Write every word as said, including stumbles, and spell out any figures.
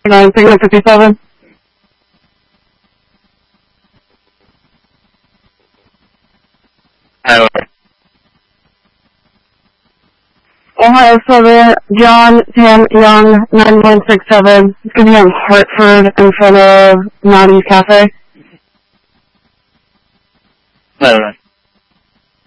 nine, Signal fifty-seven. Over. Ohio seven, John Tam Young, nine one six seven. It's going to be on Hartford in front of Naughty's Cafe. Over.